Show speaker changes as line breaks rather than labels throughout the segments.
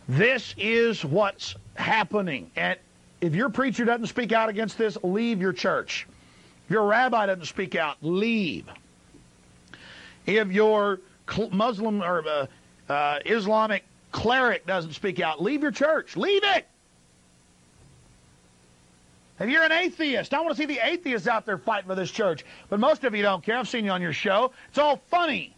This is what's happening. And if your preacher doesn't speak out against this, leave your church. If your rabbi doesn't speak out, leave. If your Muslim or Islamic cleric doesn't speak out, leave your church. Leave it. If you're an atheist, I want to see the atheists out there fighting for this church. But most of you don't care. I've seen you on your show. It's all funny.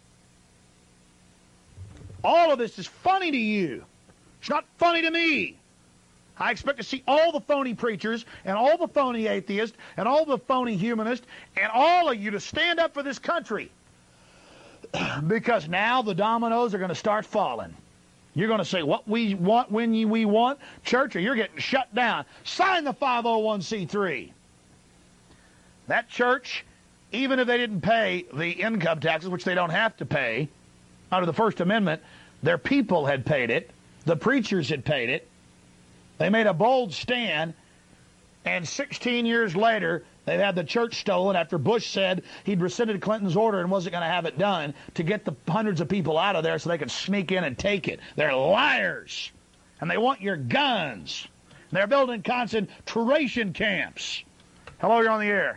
All of this is funny to you. It's not funny to me. I expect to see all the phony preachers and all the phony atheists and all the phony humanists and all of you to stand up for this country. Because now the dominoes are going to start falling. You're going to say what we want when we want. Church, or you're getting shut down. Sign the 501c3. That church, even if they didn't pay the income taxes, which they don't have to pay under the First Amendment, their people had paid it. The preachers had paid it. They made a bold stand, and 16 years later, they've had the church stolen after Bush said he'd rescinded Clinton's order and wasn't going to have it done to get the hundreds of people out of there so they could sneak in and take it. They're liars, and they want your guns. They're building concentration camps. Hello, you're on the air.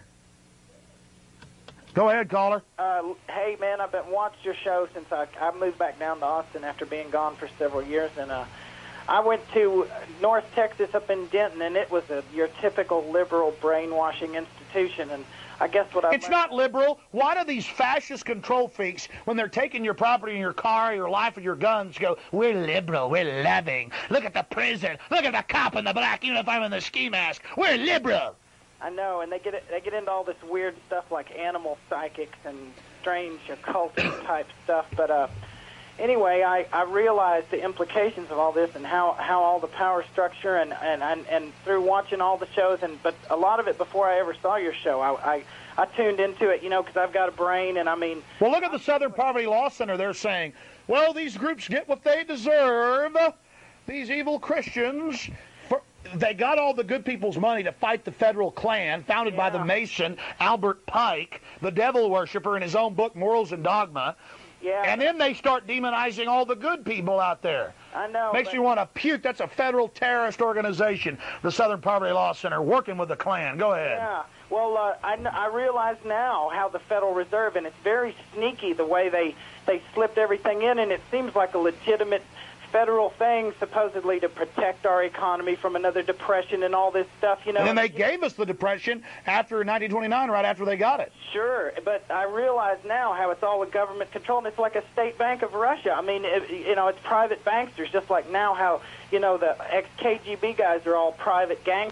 Go ahead, caller.
Hey, man, I've been watching your show since I moved back down to Austin after being gone for several years, and I went to North Texas up in Denton, and it was your typical liberal brainwashing institution, and I guess what
It's not liberal. Why do these fascist control freaks, when they're taking your property and your car, your life, and your guns, go, we're liberal, we're loving. Look at the prison. Look at the cop in the black uniform and the ski mask. We're liberal.
I know, and they get into all this weird stuff like animal psychics and strange occultic type stuff. But anyway, I realized the implications of all this and how all the power structure and through watching all the shows, but a lot of it before I ever saw your show, I tuned into it, because I've got a brain, and I mean.
Well, look at the Southern Poverty Law Center. They're saying, well, these groups get what they deserve. These evil Christians. They got all the good people's money to fight the federal Klan, founded by the Mason, Albert Pike, the devil worshiper in his own book, Morals and Dogma.
Yeah.
And then they start demonizing all the good people out there.
I know.
Makes you want to puke. That's a federal terrorist organization, the Southern Poverty Law Center, working with the Klan. Go ahead.
Yeah. Well, I realize now how the Federal Reserve, and it's very sneaky the way they slipped everything in, and it seems like a legitimate federal thing supposedly to protect our economy from another depression and all this stuff,
And then they gave us the depression after 1929, right after they got it.
Sure, but I realize now how it's all a government control, and it's like a state bank of Russia. I mean, it's private banksters, just like now how, the ex-KGB guys are all private gangs.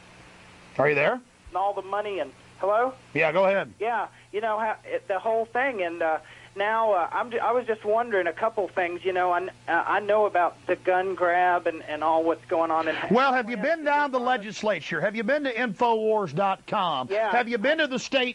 Are you there?
And all the money and, hello?
Yeah, go ahead.
Yeah, how the whole thing, and now, I was just wondering a couple things. I know about the gun grab and all what's going on.
Well, have you been down to the legislature? Have you been to Infowars.com?
Yeah.
Have you been to the state,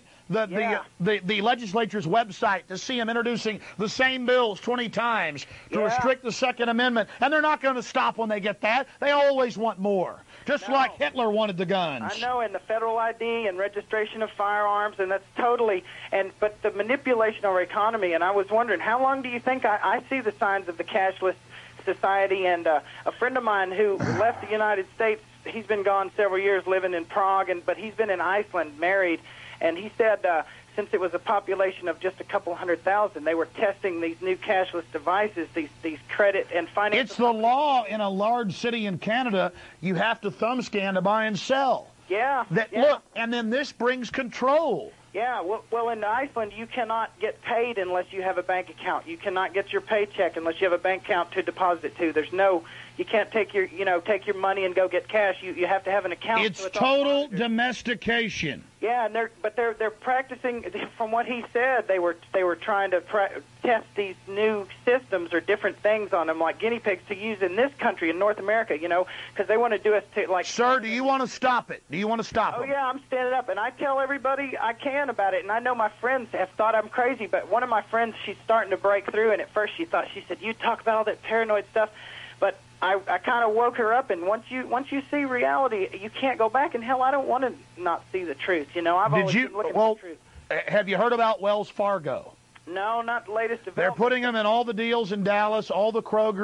the legislature's website to see them introducing the same bills 20 times to restrict the Second Amendment? And they're not going to stop when they get that. They always want more. Just like Hitler wanted the guns.
I know, and the federal ID and registration of firearms, and that's totally, but the manipulation of our economy, and I was wondering, how long do you think I see the signs of the cashless society? And a friend of mine who left the United States, he's been gone several years living in Prague, but he's been in Iceland married, and he said since it was a population of just a couple 100,000, they were testing these new cashless devices, these credit and finance.
It's the law in a large city in Canada. You have to thumb scan to buy and sell.
Yeah.
Look, and then this brings control.
Yeah, well, in Iceland, you cannot get paid unless you have a bank account. You cannot get your paycheck unless you have a bank account to deposit it to. You can't take your money and go get cash. You have to have an account.
It's total domestication.
Yeah, but they're practicing. From what he said, they were trying to test these new systems or different things on them, like guinea pigs, to use in this country, in North America. Because they want to do us to like.
Sir, do you want to stop it? Do you want to stop it?
Oh yeah, I'm standing up, and I tell everybody I can about it. And I know my friends have thought I'm crazy, but one of my friends, she's starting to break through. And at first, she said, "You talk about all that paranoid stuff," but I kind of woke her up, and once you see reality, you can't go back. And hell, I don't want to not see the truth. I've always been looking for the truth.
Have you heard about Wells Fargo?
No, not the latest development.
They're putting them in all the deals in Dallas, all the Kroger.